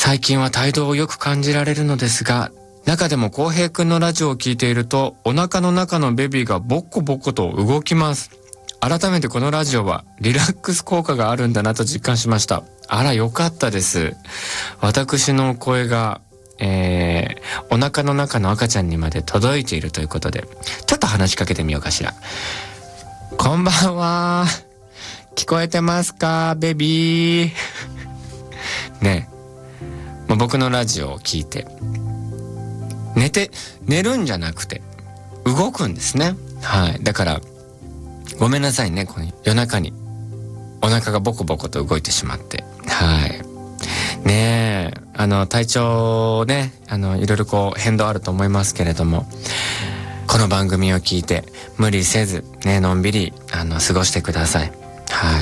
最近は態度をよく感じられるのですが、中でも浩平くんのラジオを聞いているとお腹の中のベビーがボッコボコと動きます。改めてこのラジオはリラックス効果があるんだなと実感しました。あら、よかったです。私の声が、お腹の中の赤ちゃんにまで届いているということで、ちょっと話しかけてみようかしら。こんばんは。聞こえてますか、ベビー。ねえ、僕のラジオを聞いて寝るんじゃなくて動くんですね。はい。だからごめんなさいね、この夜中にお腹がボコボコと動いてしまって。はい。ねえ、体調ね、いろいろこう変動あると思いますけれども、この番組を聞いて無理せずね、のんびり過ごしてください。はい。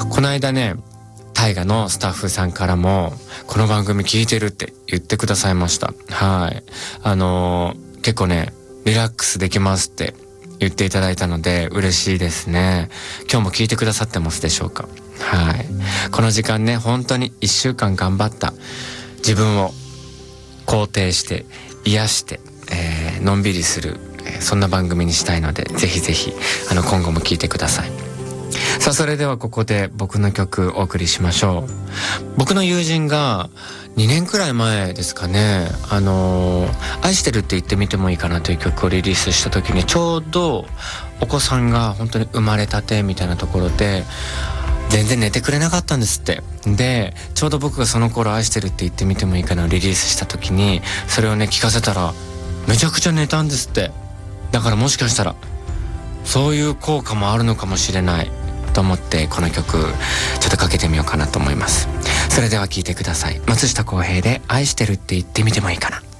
この間ね、大河のスタッフさんからもこの番組聞いてるって言ってくださいました。はい。結構ね、リラックスできますって言っていただいたので嬉しいですね。今日も聞いてくださってますでしょうか。はい。この時間ね、本当に1週間頑張った自分を肯定して癒して、のんびりする、そんな番組にしたいので、ぜひぜひ今後も聞いてください。さあ、それではここで僕の曲お送りしましょう。僕の友人が2年くらい前ですかね、愛してるって言ってみてもいいかなという曲をリリースした時に、ちょうどお子さんが本当に生まれたてみたいなところで全然寝てくれなかったんですって。で、ちょうど僕がその頃愛してるって言ってみてもいいかなをリリースした時に、それをね聞かせたらめちゃくちゃ寝たんですって。だからもしかしたらそういう効果もあるのかもしれないと思って、この曲ちょっとかけてみようかなと思います。それでは聴いてください。松下洸平で愛してるって言ってみてもいいかな。